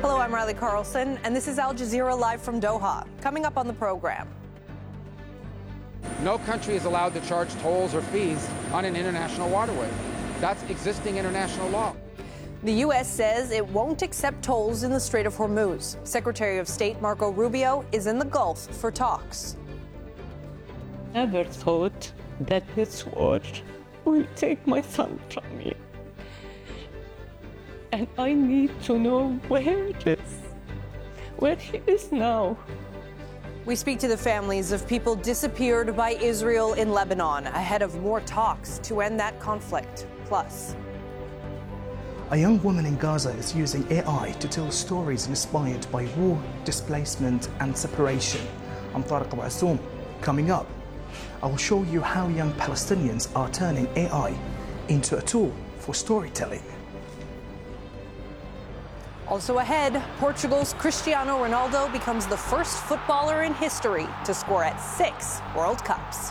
Hello, I'm Riley Carlson, and this is Al Jazeera live from Doha. Coming up on the program. No country is allowed to charge tolls or fees on an international waterway. That's existing international law. The U.S. says it won't accept tolls in the Strait of Hormuz. Secretary of State Marco Rubio is in the Gulf for talks. Never thought that this war will take my son from me. And I need to know where he is now. We speak to the families of people disappeared by Israel in Lebanon ahead of more talks to end that conflict. Plus, a young woman in Gaza is using AI to tell stories inspired by war, displacement, and separation. I'm Tariq Abu Assoum. Coming up, I will show you how young Palestinians are turning AI into a tool for storytelling. Also ahead, Portugal's Cristiano Ronaldo becomes the first footballer in history to score at 6 World Cups.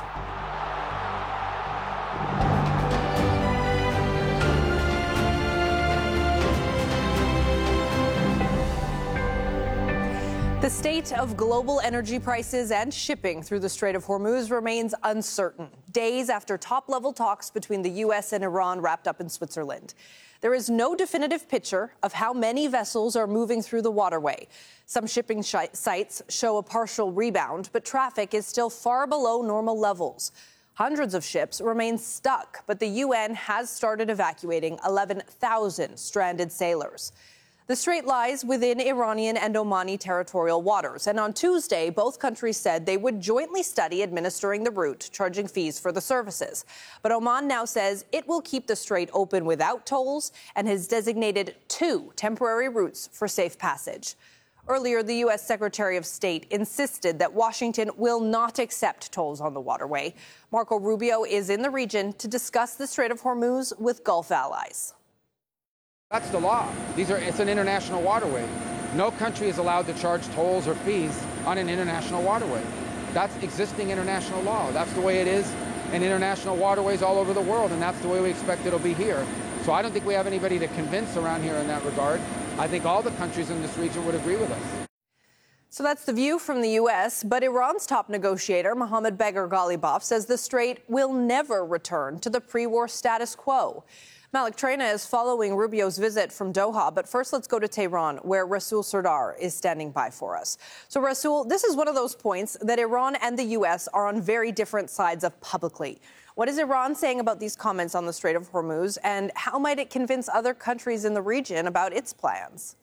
The state of global energy prices and shipping through the Strait of Hormuz remains uncertain, days after top-level talks between the U.S. and Iran wrapped up in Switzerland. There is no definitive picture of how many vessels are moving through the waterway. Some shipping sites show a partial rebound, but traffic is still far below normal levels. Hundreds of ships remain stuck, but the UN has started evacuating 11,000 stranded sailors. The strait lies within Iranian and Omani territorial waters, and on Tuesday, both countries said they would jointly study administering the route, charging fees for the services. But Oman now says it will keep the strait open without tolls and has designated 2 temporary routes for safe passage. Earlier, the U.S. Secretary of State insisted that Washington will not accept tolls on the waterway. Marco Rubio is in the region to discuss the Strait of Hormuz with Gulf allies. That's the law. It's an international waterway. No country is allowed to charge tolls or fees on an international waterway. That's existing international law. That's the way it is in international waterways all over the world, and that's the way we expect it'll be here. So I don't think we have anybody to convince around here in that regard. I think all the countries in this region would agree with us. So that's the view from the U.S., but Iran's top negotiator, Mohammad Bagher Ghalibaf, says the strait will never return to the pre-war status quo. Malik Traina is following Rubio's visit from Doha, but first let's go to Tehran, where Rasul Sardar is standing by for us. So, Rasul, this is one of those points that Iran and the U.S. are on very different sides of publicly. What is Iran saying about these comments on the Strait of Hormuz, and how might it convince other countries in the region about its plans?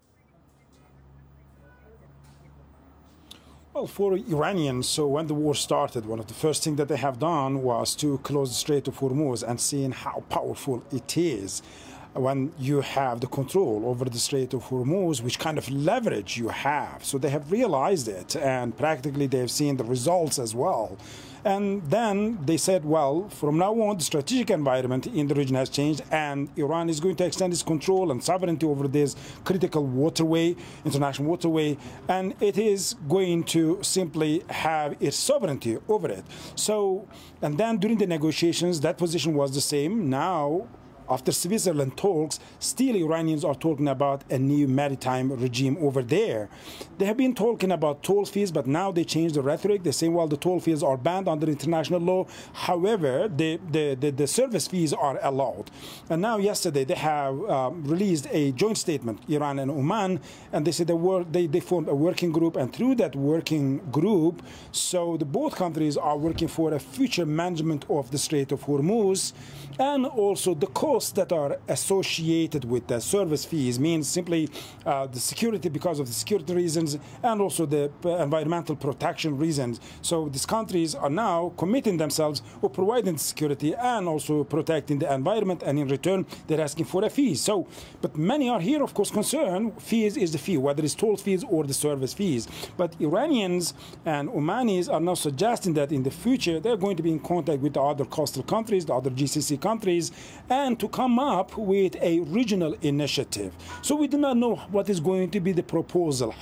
Well, for Iranians, so when the war started, one of the first things that they have done was to close the Strait of Hormuz and seeing how powerful it is when you have the control over the Strait of Hormuz, which kind of leverage you have. So they have realized it, and practically they've seen the results as well. And then they said, well, from now on, the strategic environment in the region has changed, and Iran is going to extend its control and sovereignty over this critical waterway, international waterway, and it is going to simply have its sovereignty over it. So, and then during the negotiations, that position was the same. Now, after Switzerland talks, still Iranians are talking about a new maritime regime over there. They have been talking about toll fees, but now they changed the rhetoric. They say, well, the toll fees are banned under international law. However, the service fees are allowed. And now yesterday they have released a joint statement, Iran and Oman, and they said they formed a working group, and through that working group, so both countries are working for a future management of the Strait of Hormuz, and also the costs that are associated with the service fees means simply the security because of the security reasons and also the environmental protection reasons. So these countries are now committing themselves to providing security and also protecting the environment, and in return they're asking for a fee. So, but many are here, of course, concerned fees is the fee, whether it's toll fees or the service fees. But Iranians and Omanis are now suggesting that in the future they're going to be in contact with the other coastal countries, the other GCC countries, and to come up with a regional initiative. So we do not know what is going to be the proposal.